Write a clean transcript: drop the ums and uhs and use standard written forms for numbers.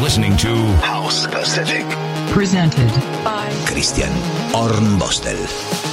listening to House Pacific. Presented by Christian Armbostel.